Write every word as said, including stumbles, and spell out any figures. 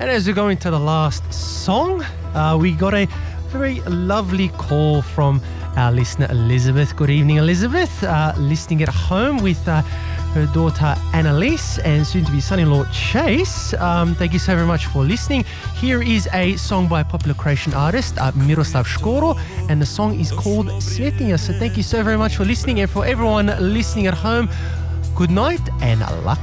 And as we go into the last song, uh, we got a very lovely call from our listener Elizabeth. Good evening, Elizabeth. Uh, listening at home with uh, her daughter Annalise and soon-to-be son-in-law Chase. Um, thank you so very much for listening. Here is a song by popular Croatian artist uh, Miroslav Škoro, and the song is called Svetinja. So thank you so very much for listening, and for everyone listening at home, good night and lako